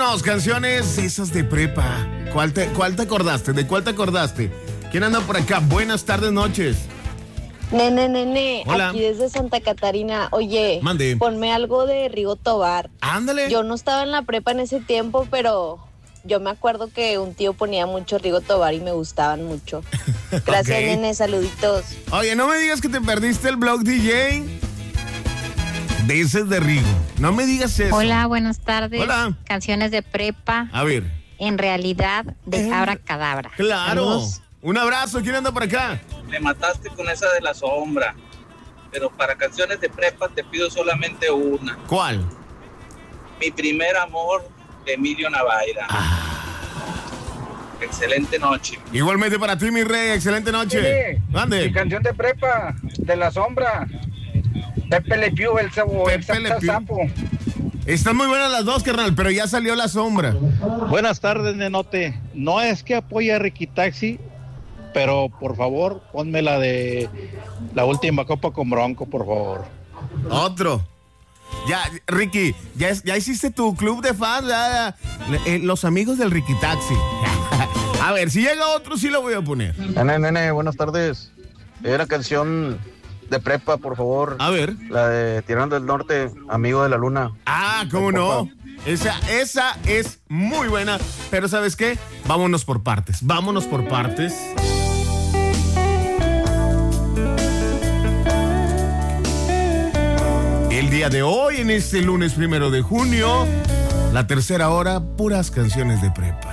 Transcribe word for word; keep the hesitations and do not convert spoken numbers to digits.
Vámonos, canciones esas de prepa. ¿Cuál te, cuál te acordaste? ¿De cuál te acordaste? ¿Quién anda por acá? Buenas tardes, noches. Nene, nene, Hola. aquí desde Santa Catarina. Oye, Mande. ponme algo de Rigo Tobar. Ándale. Yo no estaba en la prepa en ese tiempo, pero yo me acuerdo que un tío ponía mucho Rigo Tobar y me gustaban mucho. Gracias, Ok. nene, saluditos. Oye, no me digas que te perdiste el blog D J. Dices de Rigo. No me digas eso. Hola, buenas tardes. Hola. Canciones de prepa, A ver. en realidad, de Eh, Abra Cadabra. Claro. Saludos. Un abrazo. ¿Quién anda por acá? Me mataste con esa de la sombra. Pero para canciones de prepa te pido solamente una. ¿Cuál? Mi primer amor, de Emilio Navaira. Excelente noche. Igualmente para ti, mi rey. Excelente noche. Mi Mande. canción de prepa, de la sombra. Pepe Le Pew, el sabo, el Pepe Le sapo, Pew. sapo. Están muy buenas las dos, carnal, pero ya salió la sombra. Buenas tardes, nenote. No es que apoye a Ricky Taxi, pero por favor, ponme la de la última copa con Bronco, por favor. Otro. Ya, Ricky, ya, es- ya hiciste tu club de fans, ya, ya, eh, los amigos del Ricky Taxi. A ver, si llega otro, sí lo voy a poner. Nene, nene, buenas tardes. Era canción de prepa, por favor. A ver. La de Tirando del Norte, Amigo de la Luna. Ah, ¿cómo no? Esa, esa es muy buena, pero ¿sabes qué? Vámonos por partes, vámonos por partes. El día de hoy, en este lunes primero de junio, la tercera hora, puras canciones de prepa.